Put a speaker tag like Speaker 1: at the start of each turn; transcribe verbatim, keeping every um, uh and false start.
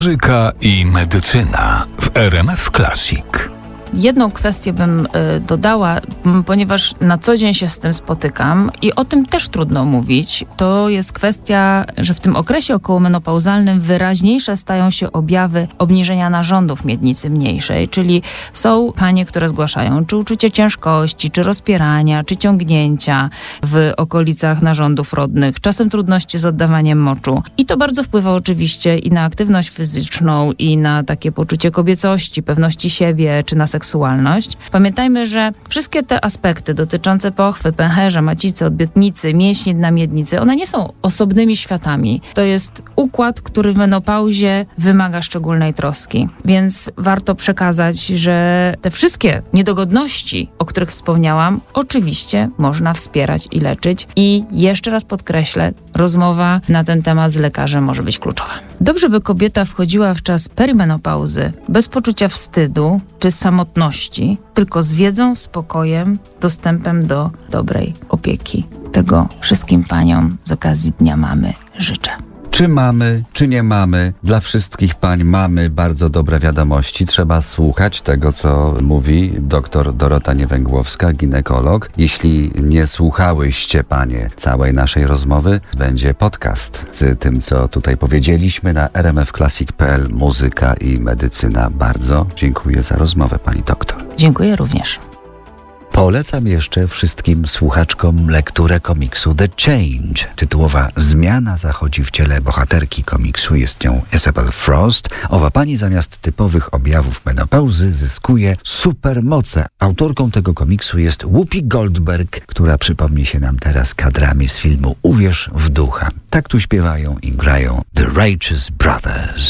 Speaker 1: Muzyka i medycyna w R M F Classic.
Speaker 2: Jedną kwestię bym y, dodała, m, ponieważ na co dzień się z tym spotykam i o tym też trudno mówić. To jest kwestia, że w tym okresie okołomenopauzalnym wyraźniejsze stają się objawy obniżenia narządów miednicy mniejszej, czyli są panie, które zgłaszają czy uczucie ciężkości, czy rozpierania, czy ciągnięcia w okolicach narządów rodnych, czasem trudności z oddawaniem moczu. I to bardzo wpływa oczywiście i na aktywność fizyczną, i na takie poczucie kobiecości, pewności siebie, czy na seksualność. seksualność. Pamiętajmy, że wszystkie te aspekty dotyczące pochwy, pęcherza, macicy, odbytnicy, mięśni dna miednicy, one nie są osobnymi światami. To jest układ, który w menopauzie wymaga szczególnej troski. Więc warto przekazać, że te wszystkie niedogodności, o których wspomniałam, oczywiście można wspierać i leczyć. I jeszcze raz podkreślę, rozmowa na ten temat z lekarzem może być kluczowa. Dobrze, by kobieta wchodziła w czas perimenopauzy bez poczucia wstydu czy samotności, tylko z wiedzą, spokojem, dostępem do dobrej opieki. Tego wszystkim paniom z okazji Dnia Mamy życzę.
Speaker 3: Czy mamy, czy nie mamy, dla wszystkich pań mamy bardzo dobre wiadomości. Trzeba słuchać tego, co mówi dr Dorota Niewęgłowska, ginekolog. Jeśli nie słuchałyście panie całej naszej rozmowy, będzie podcast z tym, co tutaj powiedzieliśmy na r m f classic kropka p l. Muzyka i medycyna. Bardzo dziękuję za rozmowę, pani doktor.
Speaker 2: Dziękuję również.
Speaker 3: Polecam jeszcze wszystkim słuchaczkom lekturę komiksu The Change. Tytułowa Zmiana zachodzi w ciele bohaterki komiksu. Jest nią Isabel Frost. Owa pani zamiast typowych objawów menopauzy zyskuje supermoce. Autorką tego komiksu jest Whoopi Goldberg, która przypomni się nam teraz kadrami z filmu Uwierz w ducha. Tak tu śpiewają i grają The Righteous Brothers.